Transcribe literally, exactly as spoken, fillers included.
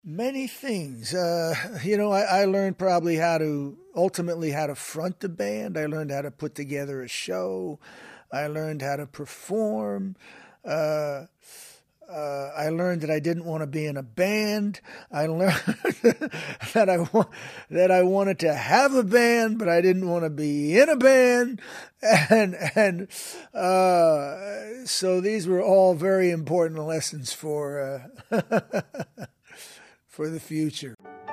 Many things. Uh, you know, I, I learned probably how to, ultimately how to front the band. I learned how to put together a show. I learned how to perform. Uh, uh, I learned that I didn't want to be in a band. I learned that I wa- that I wanted to have a band, but I didn't want to be in a band. And and uh, so these were all very important lessons for uh, for the future.